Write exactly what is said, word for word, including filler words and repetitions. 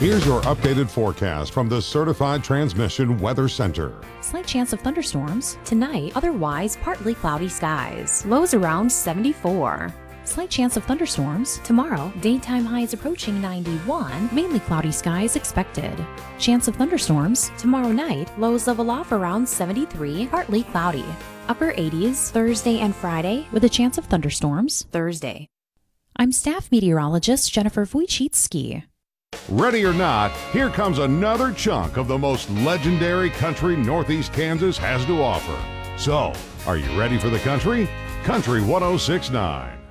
Here's your updated forecast from the Certified Transmission Weather Center. Slight chance of thunderstorms. Tonight, otherwise partly cloudy skies. Lows around seventy-four. Slight chance of thunderstorms. Tomorrow, daytime highs approaching ninety-one. Mainly cloudy skies expected. Chance of thunderstorms. Tomorrow night, lows level off around seventy-three, partly cloudy. Upper eighties Thursday and Friday with a chance of thunderstorms Thursday. I'm staff meteorologist Jennifer Wojcicki. Ready or not, here comes another chunk of the most legendary country Northeast Kansas has to offer. So, are you ready for the country? Country one oh six point nine.